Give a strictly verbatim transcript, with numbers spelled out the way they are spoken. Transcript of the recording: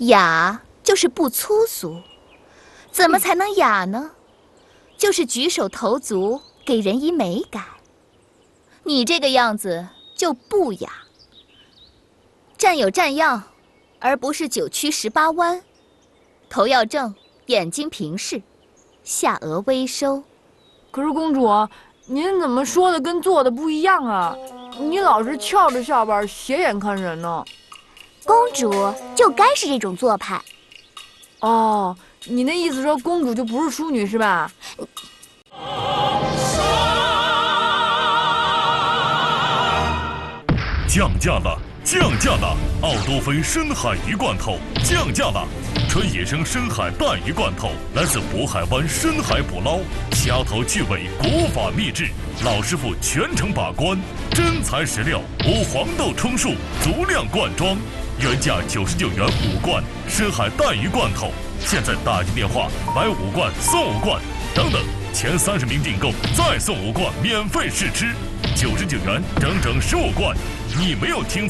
雅就是不粗俗，怎么才能雅呢？就是举手投足给人以美感。你这个样子就不雅，站有站样，而不是九曲十八弯。头要正，眼睛平视，下颚微收。 可是公主，您怎么说的跟做的不一样啊？你老是翘着下巴，斜眼看人呢。 公主就该是这种做派。 哦，你那意思说公主就不是淑女是吧？ 降价了，降价了！奥多菲深海鱼罐头降价了，纯野生深海带鱼罐头，来自渤海湾深海捕捞，掐头去尾，国法秘制，老师傅全程把关，真材实料，无黄豆充数，足量灌装，原价九十九元五罐深海带鱼罐头，现在打进电话买五罐送五罐，等等，前三十名订购再送五罐免费试吃，九十九元整整十五罐，你没有听错。